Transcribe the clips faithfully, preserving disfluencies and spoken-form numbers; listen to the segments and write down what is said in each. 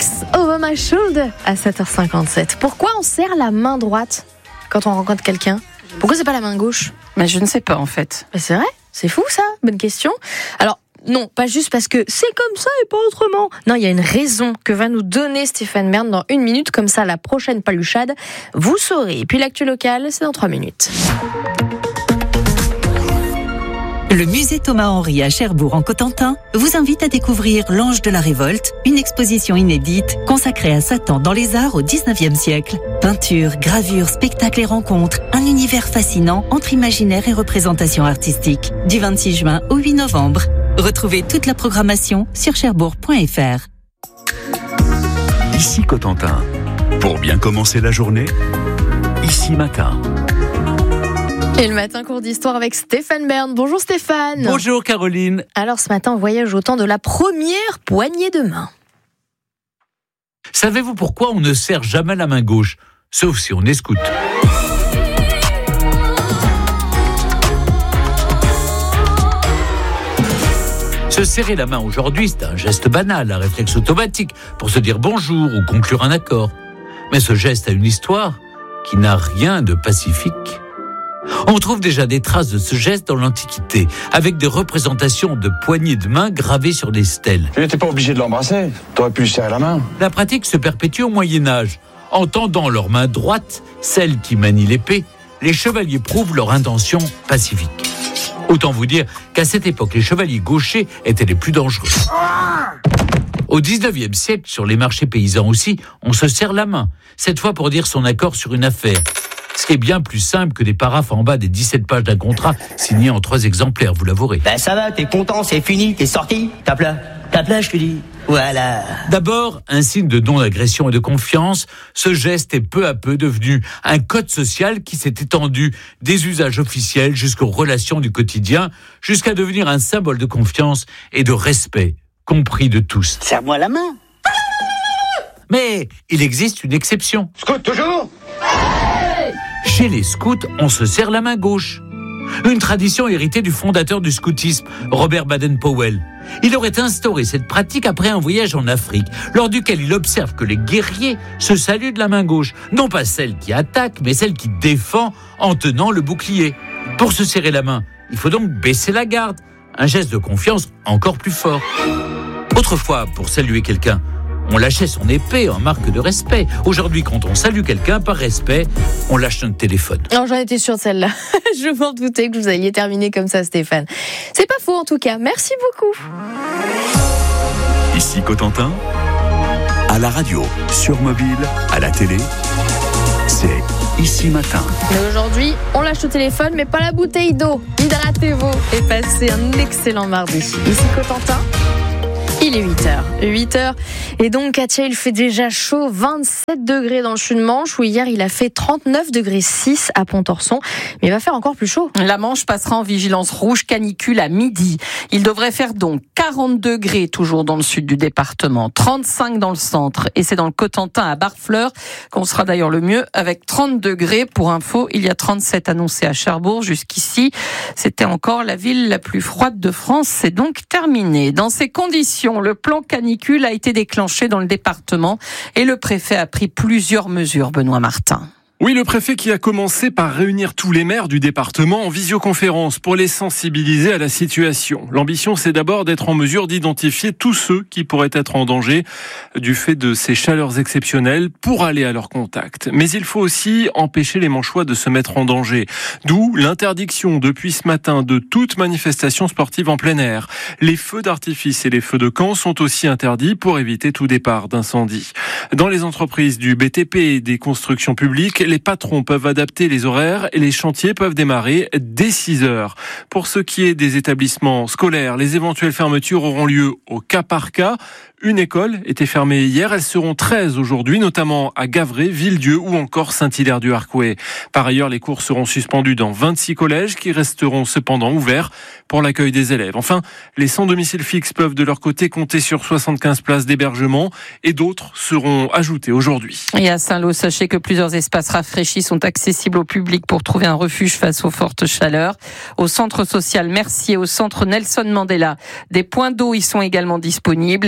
Alex Over My Shoulder à sept heures cinquante-sept. Pourquoi on serre la main droite quand on rencontre quelqu'un ? Pourquoi c'est pas la main gauche ? Mais je ne sais pas en fait. Mais c'est vrai, c'est fou ça, bonne question. Alors, non, pas juste parce que c'est comme ça et pas autrement. Non, il y a une raison que va nous donner Stéphane Bern dans une minute. Comme ça, la prochaine paluchade, vous saurez. Et puis l'actu locale, c'est dans trois minutes. Le musée Thomas-Henry à Cherbourg en Cotentin vous invite à découvrir l'Ange de la Révolte, une exposition inédite consacrée à Satan dans les arts au dix-neuvième siècle. Peinture, gravure, spectacles et rencontres, un univers fascinant entre imaginaire et représentation artistique. Du vingt-six juin au huit novembre. Retrouvez toute la programmation sur cherbourg point f r. Ici Cotentin. Pour bien commencer la journée, Ici Matin. Et le matin, cours d'histoire avec Stéphane Bern. Bonjour Stéphane. Bonjour Caroline. Alors ce matin, on voyage au temps de la première poignée de main. Savez-vous pourquoi on ne serre jamais la main gauche, sauf si on est scout ? Se serrer la main aujourd'hui, c'est un geste banal, un réflexe automatique pour se dire bonjour ou conclure un accord. Mais ce geste a une histoire qui n'a rien de pacifique. On trouve déjà des traces de ce geste dans l'Antiquité, avec des représentations de poignées de main gravées sur des stèles. Tu n'étais pas obligé de l'embrasser, t'aurais pu lui serrer la main. La pratique se perpétue au Moyen-Âge. En tendant leur main droite, celle qui manie l'épée, les chevaliers prouvent leur intention pacifique. Autant vous dire qu'à cette époque, les chevaliers gauchers étaient les plus dangereux. Au dix-neuvième siècle, sur les marchés paysans aussi, on se serre la main, cette fois pour dire son accord sur une affaire. Ce qui est bien plus simple que des paraphes en bas des dix-sept pages d'un contrat signé en trois exemplaires, vous l'avouerez. Ben ça va, t'es content, c'est fini, t'es sorti, tape là, tape là, je te dis. Voilà. D'abord, un signe de non-agression et de confiance, ce geste est peu à peu devenu un code social qui s'est étendu des usages officiels jusqu'aux relations du quotidien, jusqu'à devenir un symbole de confiance et de respect, compris de tous. Serre-moi la main. Mais il existe une exception. Scout toujours ? Chez les scouts, on se serre la main gauche. Une tradition héritée du fondateur du scoutisme, Robert Baden-Powell. Il aurait instauré cette pratique après un voyage en Afrique, lors duquel il observe que les guerriers se saluent de la main gauche. Non pas celle qui attaque, mais celle qui défend en tenant le bouclier. Pour se serrer la main, il faut donc baisser la garde. Un geste de confiance encore plus fort. Autrefois, pour saluer quelqu'un, on lâchait son épée en marque de respect. Aujourd'hui, quand on salue quelqu'un par respect, on lâche notre téléphone. Alors j'en étais sûre de celle-là. Je m'en doutais que vous alliez terminer comme ça, Stéphane. C'est pas faux en tout cas. Merci beaucoup. Ici Cotentin, à la radio, sur mobile, à la télé, c'est Ici Matin. Mais aujourd'hui, on lâche le téléphone, mais pas la bouteille d'eau. Hydratez-vous et passez un excellent mardi. Ici Cotentin. Il est huit heures. huit heures. Et donc, Katia, il fait déjà chaud, vingt-sept degrés dans le sud de Manche, où hier, il a fait trente-neuf degrés six à Pontorson. Mais il va faire encore plus chaud. La Manche passera en vigilance rouge canicule à midi. Il devrait faire donc quarante degrés toujours dans le sud du département, trente-cinq dans le centre. Et c'est dans le Cotentin à Barfleur qu'on sera d'ailleurs le mieux avec trente degrés. Pour info, il y a trente-sept annoncés à Cherbourg. Jusqu'ici, c'était encore la ville la plus froide de France. C'est donc terminé. Dans ces conditions, le plan canicule a été déclenché dans le département et le préfet a pris plusieurs mesures, Benoît Martin. Oui, le préfet qui a commencé par réunir tous les maires du département en visioconférence pour les sensibiliser à la situation. L'ambition, c'est d'abord d'être en mesure d'identifier tous ceux qui pourraient être en danger du fait de ces chaleurs exceptionnelles pour aller à leur contact. Mais il faut aussi empêcher les Manchois de se mettre en danger. D'où l'interdiction depuis ce matin de toute manifestation sportive en plein air. Les feux d'artifice et les feux de camp sont aussi interdits pour éviter tout départ d'incendie. Dans les entreprises du B T P et des constructions publiques, les patrons peuvent adapter les horaires et les chantiers peuvent démarrer dès six heures. Pour ce qui est des établissements scolaires, les éventuelles fermetures auront lieu au cas par cas. Une école était fermée hier, elles seront treize aujourd'hui, notamment à Gavray, Villedieu ou encore Saint-Hilaire-du-Harcouët. Par ailleurs, les cours seront suspendus dans vingt-six collèges qui resteront cependant ouverts pour l'accueil des élèves. Enfin, les sans domicile fixe peuvent de leur côté compter sur soixante-quinze places d'hébergement et d'autres seront ajoutées aujourd'hui. Et à Saint-Lô, sachez que plusieurs espaces rafraîchis sont accessibles au public pour trouver un refuge face aux fortes chaleurs. Au centre social Mercier, au centre Nelson Mandela, des points d'eau y sont également disponibles et à Coutances,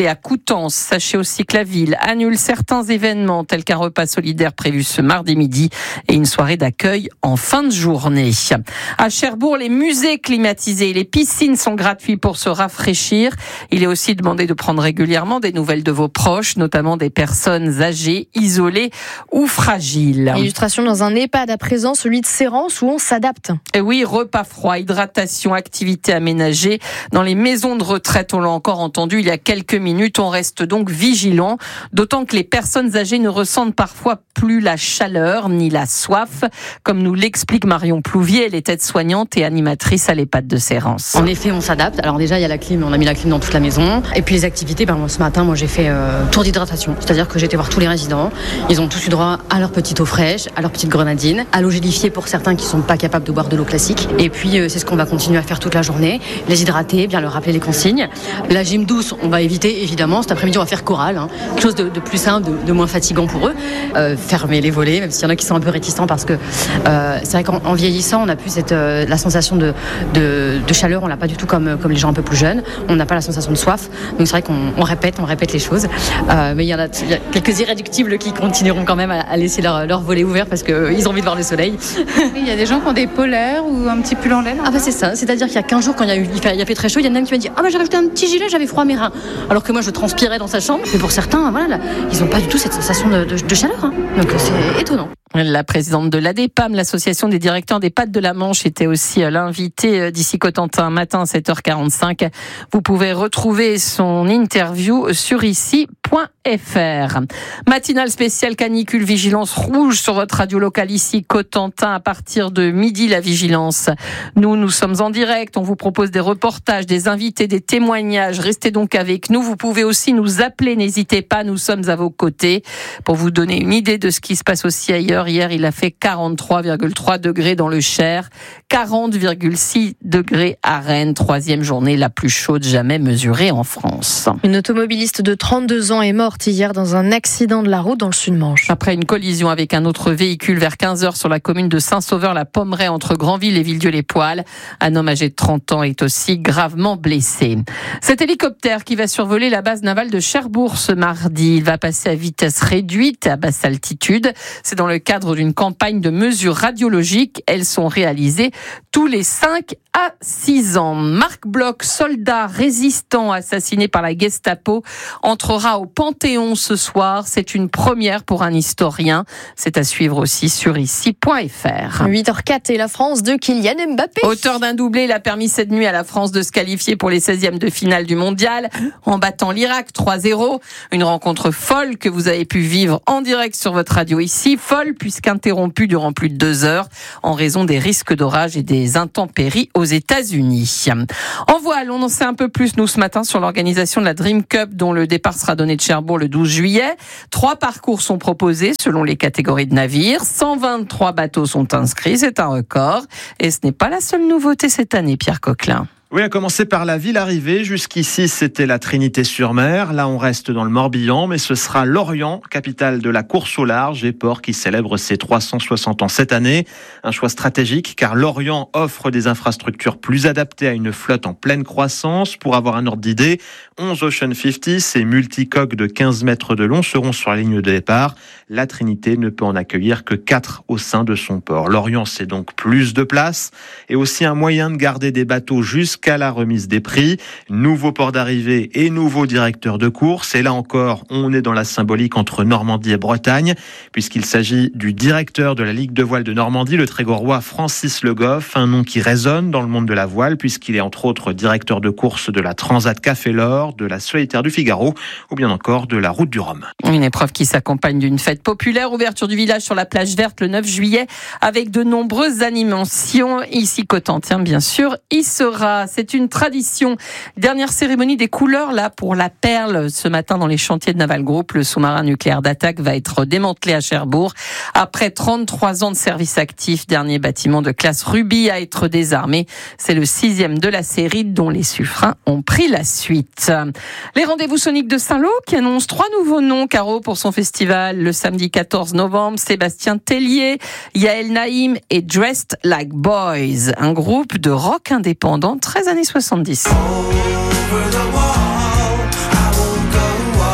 Coutances. Sachez aussi que la ville annule certains événements tels qu'un repas solidaire prévu ce mardi midi et une soirée d'accueil en fin de journée. À Cherbourg, les musées climatisés et les piscines sont gratuits pour se rafraîchir. Il est aussi demandé de prendre régulièrement des nouvelles de vos proches, notamment des personnes âgées, isolées ou fragiles. Illustration dans un EHPAD à présent, celui de Sérance, où on s'adapte. Et oui, repas froid, hydratation, activités aménagées. Dans les maisons de retraite, on l'a encore entendu il y a quelques minutes, on reste donc vigilant, d'autant que les personnes âgées ne ressentent parfois plus la chaleur ni la soif, comme nous l'explique Marion Plouvier, elle est aide-soignante et animatrice à l'EHPAD de Sérance. En effet, on s'adapte. Alors déjà, il y a la clim, on a mis la clim dans toute la maison. Et puis les activités, ben, moi, ce matin, moi j'ai fait euh, tour d'hydratation, c'est-à-dire que j'ai été voir tous les résidents. Ils ont tous eu droit à leur petite eau fraîche, à leur petite grenadine, à l'eau gélifiée pour certains qui sont pas capables de boire de l'eau classique. Et puis euh, c'est ce qu'on va continuer à faire toute la journée, les hydrater, bien leur rappeler les consignes. La gym douce, on va éviter évidemment. Cet après-midi, on va faire chorale, hein. Quelque chose de, de plus simple, de, de moins fatigant pour eux. Euh, fermer les volets, même s'il y en a qui sont un peu réticents parce que euh, c'est vrai qu'en en vieillissant, on n'a plus cette euh, la sensation de, de, de chaleur. On l'a pas du tout comme comme les gens un peu plus jeunes. On n'a pas la sensation de soif. Donc c'est vrai qu'on on répète, on répète les choses. Euh, mais il y en a, il y a quelques irréductibles qui continueront quand même à, à laisser leur, leur volet ouvert parce que euh, ils ont envie de voir le soleil. Il y a des gens qui ont des polaires ou un petit pull en laine. Ah bah c'est ça. C'est-à-dire qu'il y a quinze jours, quand il y a eu, il, fait, il y a fait très chaud, il y en a même qui m'a dit ah bah j'ai rajouté un petit gilet, j'avais froid à mes reins. Alors que moi je transpirais dans sa chambre. Mais pour certains, voilà, là, ils n'ont pas du tout cette sensation de, de, de chaleur. Hein. Donc c'est étonnant. La présidente de l'A D E P A M, l'association des directeurs des Pattes de la Manche, était aussi l'invitée d'ici Cotentin matin à sept heures quarante-cinq. Vous pouvez retrouver son interview sur ici point f r. Matinale spéciale canicule, vigilance rouge sur votre radio locale ici Cotentin à partir de midi, la vigilance. Nous, nous sommes en direct, on vous propose des reportages, des invités, des témoignages. Restez donc avec nous. Vous pouvez aussi nous appeler, n'hésitez pas, nous sommes à vos côtés pour vous donner une idée de ce qui se passe aussi ailleurs. Hier, il a fait quarante-trois virgule trois degrés dans le Cher, quarante virgule six degrés à Rennes, troisième journée la plus chaude jamais mesurée en France. Une automobiliste de trente-deux ans est morte hier dans un accident de la route dans le Sud-Manche. Après une collision avec un autre véhicule vers quinze heures sur la commune de Saint-Sauveur-la-Pommeraye entre Granville et Villedieu-les-Poêles, un homme âgé de trente ans est aussi gravement blessé. Cet hélicoptère qui va survoler la base navale de Cherbourg ce mardi, il va passer à vitesse réduite à basse altitude. C'est dans le cadre d'une campagne de mesures radiologiques. Elles sont réalisées tous les cinq à six ans. Marc Bloch, soldat résistant assassiné par la Gestapo, entrera au Panthéon ce soir. C'est une première pour un historien. C'est à suivre aussi sur ici point f r. huit heures quatre et la France de Kylian Mbappé. Auteur d'un doublé, il a permis cette nuit à la France de se qualifier pour les seizièmes de finale du mondial en battant l'Irak trois zéro. Une rencontre folle que vous avez pu vivre en direct sur votre radio ici. Folle puisqu'interrompue durant plus de deux heures en raison des risques d'orage et des intempéries aux États-Unis. En voile, on en sait un peu plus nous ce matin sur l'organisation de la Dream Cup dont le départ sera donné de Cherbourg le douze juillet. Trois parcours sont proposés selon les catégories de navires. cent vingt-trois bateaux sont inscrits, c'est un record. Et ce n'est pas la seule nouveauté cette année, Pierre Coquelin. Oui, à commencer par la ville arrivée. Jusqu'ici, c'était la Trinité-sur-Mer. Là, on reste dans le Morbihan, mais ce sera Lorient, capitale de la course au large et port qui célèbre ses trois cent soixante ans cette année. Un choix stratégique, car Lorient offre des infrastructures plus adaptées à une flotte en pleine croissance. Pour avoir un ordre d'idée, onze Ocean cinquante, ces multicoques de quinze mètres de long seront sur la ligne de départ. La Trinité ne peut en accueillir que quatre au sein de son port. Lorient, c'est donc plus de place et aussi un moyen de garder des bateaux jusqu'à Jusqu'à la remise des prix, nouveau port d'arrivée et nouveau directeur de course. Et là encore, on est dans la symbolique entre Normandie et Bretagne, puisqu'il s'agit du directeur de la Ligue de voile de Normandie, le Trégorois Francis Le Goff, un nom qui résonne dans le monde de la voile, puisqu'il est entre autres directeur de course de la Transat Café l'Or, de la Solitaire du Figaro, ou bien encore de la Route du Rhum. Une épreuve qui s'accompagne d'une fête populaire, ouverture du village sur la plage verte le neuf juillet, avec de nombreuses animations. Ici, Cotentin, bien sûr, y sera. C'est une tradition. Dernière cérémonie des couleurs là pour la perle ce matin dans les chantiers de Naval Group. Le sous-marin nucléaire d'attaque va être démantelé à Cherbourg après trente-trois ans de service actif. Dernier bâtiment de classe Ruby à être désarmé. C'est le sixième de la série dont les suffrains ont pris la suite. Les rendez-vous soniques de Saint-Lô qui annoncent trois nouveaux noms, Caro, pour son festival le samedi quatorze novembre. Sébastien Tellier, Yael Naïm et Dressed Like Boys, un groupe de rock indépendant très années soixante-dix.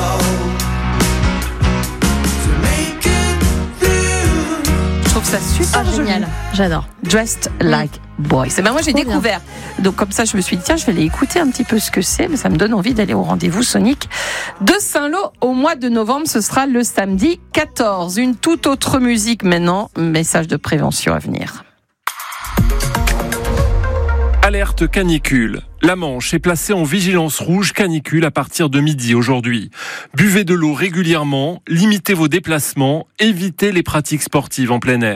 Génial, j'adore. Dressed Like Boys. Et ben moi j'ai Trop découvert. Donc comme ça je me suis dit tiens je vais aller écouter un petit peu ce que c'est, mais ça me donne envie d'aller au rendez-vous Sonic de Saint-Lô au mois de novembre. Ce sera le samedi quatorze. Une toute autre musique maintenant. Message de prévention à venir. Alerte canicule. La Manche est placée en vigilance rouge canicule à partir de midi aujourd'hui. Buvez de l'eau régulièrement, limitez vos déplacements, évitez les pratiques sportives en plein air.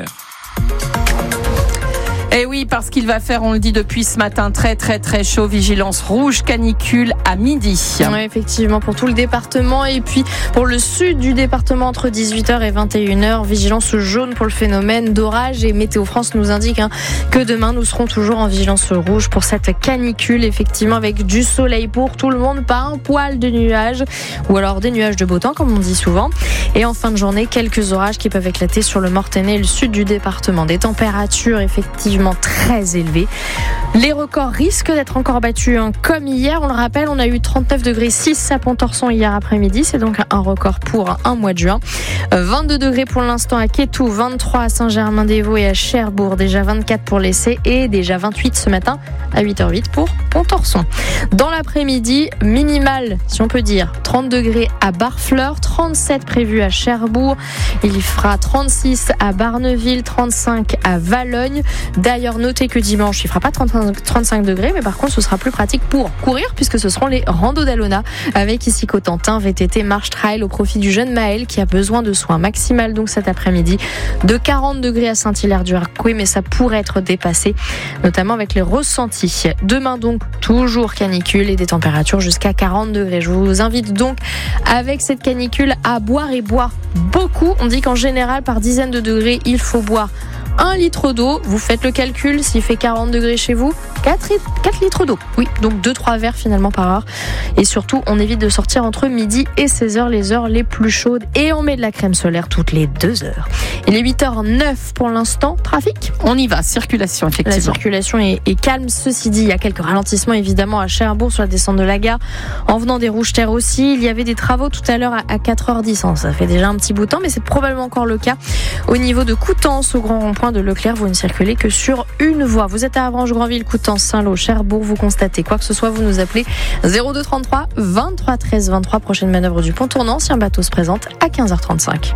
Eh oui, parce qu'il va faire, on le dit depuis ce matin, très très très chaud. Vigilance rouge canicule à midi. Oui, effectivement, pour tout le département. Et puis pour le sud du département, entre dix-huit heures et vingt et une heures, vigilance jaune pour le phénomène d'orage. Et Météo France nous indique hein, que demain, nous serons toujours en vigilance rouge pour cette canicule. Effectivement, avec du soleil pour tout le monde, pas un poil de nuages. Ou alors des nuages de beau temps, comme on dit souvent. Et en fin de journée, quelques orages qui peuvent éclater sur le Mortainais et le sud du département. Des températures, effectivement, très élevé. Les records risquent d'être encore battus hein. Comme hier, on le rappelle, on a eu trente-neuf degrés six à Pontorson hier après-midi, c'est donc un record pour un mois de juin. vingt-deux degrés pour l'instant à Kétou, vingt-trois à Saint-Germain-des-Vaux et à Cherbourg, déjà vingt-quatre pour l'Essai et déjà vingt-huit ce matin à huit heures huit pour Pontorson. Dans l'après-midi, minimal, si on peut dire, trente degrés à Barfleur, trente-sept prévus à Cherbourg, il y fera trente-six à Barneville, trente-cinq à Valognes. D'ailleurs, notez que dimanche, il ne fera pas trente-cinq degrés, mais par contre, ce sera plus pratique pour courir, puisque ce seront les randos d'Alona, avec ici Cotentin, V T T, marche trail au profit du jeune Maël, qui a besoin de soins maximales, donc cet après-midi, de quarante degrés à Saint-Hilaire-du-Harcouët, mais ça pourrait être dépassé, notamment avec les ressentis. Demain, donc, toujours canicule et des températures jusqu'à quarante degrés. Je vous invite donc, avec cette canicule, à boire et boire beaucoup. On dit qu'en général, par dizaine de degrés, il faut boire un litre d'eau, vous faites le calcul, s'il fait quarante degrés chez vous, quatre litres d'eau. Oui, donc deux trois verres finalement par heure. Et surtout, on évite de sortir entre midi et seize heures, les heures les plus chaudes. Et on met de la crème solaire toutes les deux heures. Il est huit heures neuf pour l'instant. Trafic ? On y va, circulation effectivement. La circulation est, est calme. Ceci dit, il y a quelques ralentissements évidemment à Cherbourg sur la descente de la gare. En venant des Rouges-Terres aussi, il y avait des travaux tout à l'heure à, à quatre heures dix. Ça fait déjà un petit bout de temps, mais c'est probablement encore le cas. Au niveau de Coutances, au grand rond-point de Leclerc, vous ne circulez que sur une voie. Vous êtes à Avranches, Granville, Coutances, Saint-Lô, Cherbourg, vous constatez quoi que ce soit, vous nous appelez zéro deux trente-trois vingt-trois treize vingt-trois. Prochaine manœuvre du pont tournant, si un bateau se présente à quinze heures trente-cinq.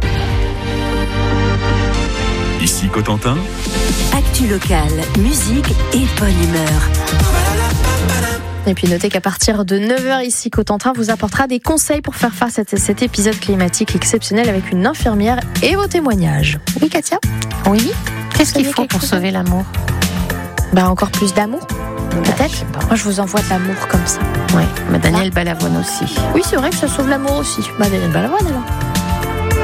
Ici Cotentin. Actu locale, musique et bonne humeur. Et puis notez qu'à partir de neuf heures ici, Cotentin vous apportera des conseils pour faire face à cet épisode climatique exceptionnel avec une infirmière et vos témoignages. Oui, Katia ? Oui. Qu'est-ce qu'il faut pour sauver l'amour ? Bah encore plus d'amour, peut-être. Bah, Moi je vous envoie de l'amour comme ça. Oui, mais Daniel Balavoine aussi. Oui, c'est vrai que ça sauve l'amour aussi. Bah Daniel Balavoine alors.